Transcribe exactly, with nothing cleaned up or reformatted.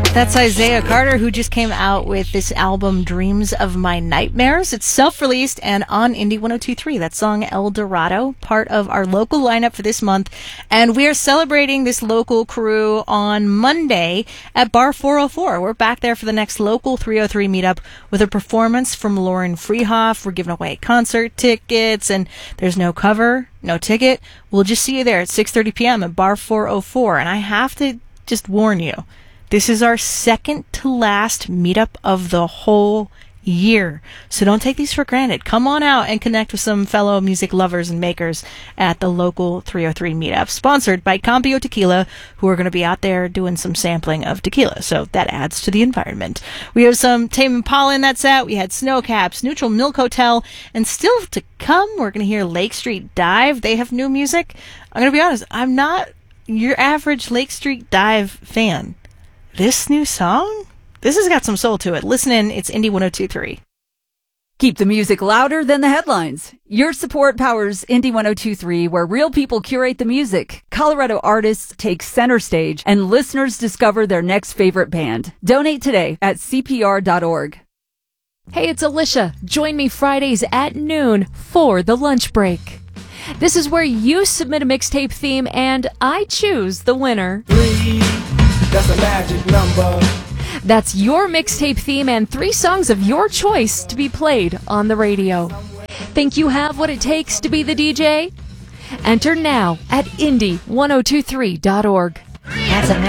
That's Isaiah Carter, who just came out with this album, Dreams of My Nightmares. It's self-released and on Indie one oh two point three. That song, El Dorado, part of our local lineup for this month. And we are celebrating this local crew on Monday at Bar four oh four. We're back there for the next local three oh three meetup with a performance from Lauren Freehoff. We're giving away concert tickets, and there's no cover, no ticket. We'll just see you there at six thirty p.m. at Bar four oh four. And I have to just warn you, this is our second to last meetup of the whole year. So don't take these for granted. Come on out and connect with some fellow music lovers and makers at the local three oh three meetup, sponsored by Campio Tequila, who are going to be out there doing some sampling of tequila. So that adds to the environment. We have some Tame Impala in that set. We had Snowcaps, Neutral Milk Hotel, and still to come, we're going to hear Lake Street Dive. They have new music. I'm going to be honest, I'm not your average Lake Street Dive fan. This new song? This has got some soul to it. Listen in. It's Indie one oh two point three. Keep the music louder than the headlines. Your support powers Indie one oh two point three, where real people curate the music, Colorado artists take center stage, and listeners discover their next favorite band. Donate today at C P R dot org. Hey, it's Alicia. Join me Fridays at noon for the lunch break. This is where you submit a mixtape theme and I choose the winner. Three, that's a magic number. That's your mixtape theme and three songs of your choice to be played on the radio. Think you have what it takes to be the D J? Enter now at indie one oh two three dot org. That's a